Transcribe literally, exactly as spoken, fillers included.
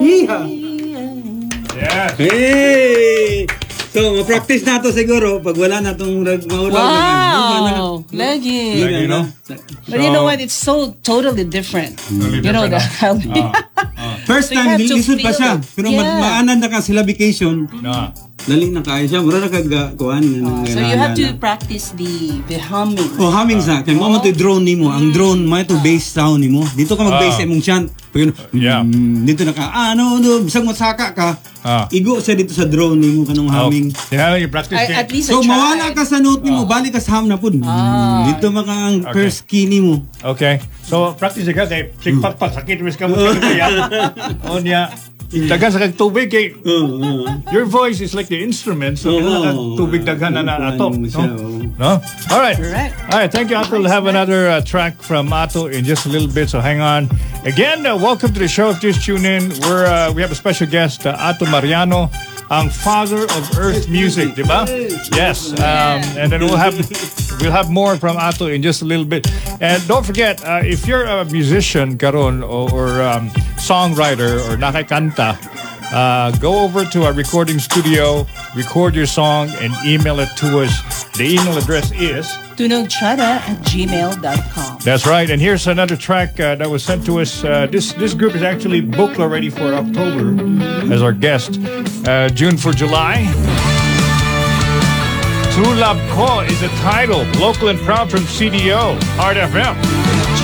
Yeah. Hey! So, ma-practice na to siguro pag wala na itong maulaw. Wow! Lagi. Like, you know? But you know what? It's so totally different. Totally You know different, that. ah. Ah. First So you time, have to lisod pa feel siya. it. Pero Yeah. yeah. maanan na ka sila vacation. Ah. Dali na kaya siya. Mura na kagakuhan. So you have to practice the the humming. Oh, humming sa. Kaya mo mo to drone ni mo. Ang drone, may to bass sound ni mo. Dito ka mag-bass Ah. imong chant. Pag, Yeah. mm, dito na ka, ah, ano, no, bisag masaka ka. Ah. Igo siya dito sa drone ni mo kanong Oh. humming. Yeah, you practice I, it. at least So, I tried. mawala ka sa note ni mo, balik ka sa hum na po. Ah. Dito maka ang Okay. first key ni mo. Okay. So, practice ka kay sigpagpag sakit wis ka mo kaya. O niya. Daghan sa kag tubig kay Oo, oo. your voice is like the instrument, so Oo. kailangan kag tubig daghan na na ato. Ano mo No? siya, oo. No? All right. Correct. All right. Thank you, Ato. We'll have another uh, track from Ato in just a little bit, so hang on. Again, uh, welcome to the show. If you just tune in, we're uh, we have a special guest, uh, Ato Mariano, ang father of Earth music, di ba? Yes. Um, and then we'll have we'll have more from Ato in just a little bit. And don't forget, uh, if you're a musician, karon or, or um, songwriter or nakakanta, uh, go over to our recording studio, record your song, and email it to us. The email address is. tunogchara at gmail dot com. That's right. And here's another track uh, that was sent to us. Uh, this this group is actually booked already for October as our guest. Uh, June for July. True Love Ko is the title. Local and proud from C D O, Art F M.